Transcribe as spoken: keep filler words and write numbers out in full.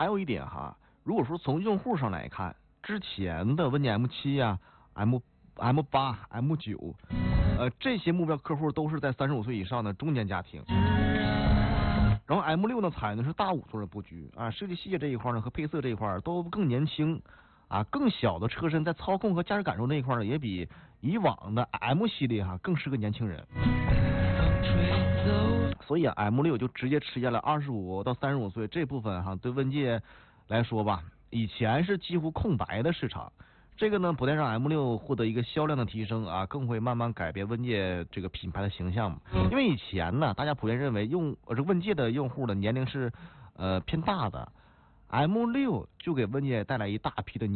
还有一点哈，如果说从用户上来看，之前的问界 M 七 呀、M M 八、M 九，呃，这些目标客户都是在三十五岁以上的中年家庭。然后 M 六 呢，采的是大五座的布局啊，设计细节这一块呢和配色这一块都更年轻啊，更小的车身在操控和驾驶感受那一块呢，也比以往的 M 系列哈、啊、更适合年轻人。所以啊 M 六 就直接吃下了二十五到三十五岁这部分哈、啊，对问界来说吧，以前是几乎空白的市场。这个呢，不但让 M 六 获得一个销量的提升啊，更会慢慢改变问界这个品牌的形象。因为以前呢，大家普遍认为用呃这问界的用户的年龄是呃偏大的， M 六 就给问界带来一大批的